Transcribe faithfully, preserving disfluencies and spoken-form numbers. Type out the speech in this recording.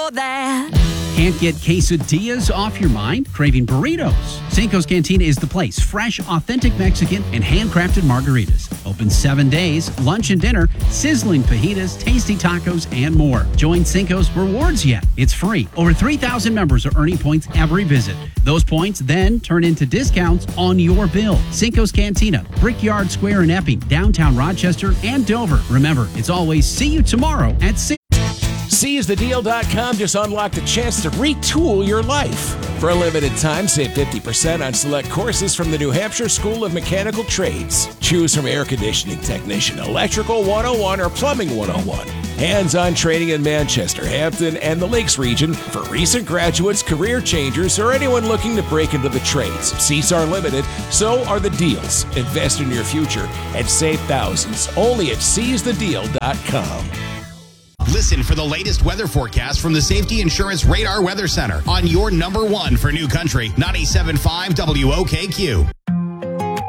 know that. Can't get quesadillas off your mind? Craving burritos? Cinco's Cantina is the place. Fresh, authentic Mexican and handcrafted margaritas. Open seven days, lunch and dinner, sizzling fajitas, tasty tacos, and more. Join Cinco's Rewards yet. It's free. Over three thousand members are earning points every visit. Those points then turn into discounts on your bill. Cinco's Cantina, Brickyard Square in Epping, downtown Rochester, and Dover. Remember, it's always see you tomorrow at Cinco's. Seize the deal dot com just unlocked a chance to retool your life. For a limited time, save fifty percent on select courses from the New Hampshire School of Mechanical Trades. Choose from air conditioning technician, electrical one oh one, or plumbing one oh one. Hands-on training in Manchester, Hampton, and the Lakes region for recent graduates, career changers, or anyone looking to break into the trades. Seats are limited, so are the deals. Invest in your future and save thousands only at seize the deal dot com. Listen for the latest weather forecast from the Safety Insurance Radar Weather Center on your number one for New Country, ninety-seven point five W O K Q.